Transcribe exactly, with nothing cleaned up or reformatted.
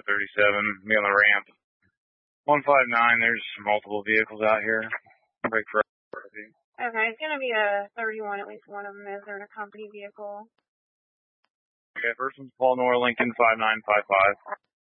thirty-seven, be on the ramp. one five nine, there's multiple vehicles out here. Break for Okay, it's going to be a thirty-one, at least one of them is. They're in a company vehicle. Okay, first one's Paul Nor, Lincoln five nine five five.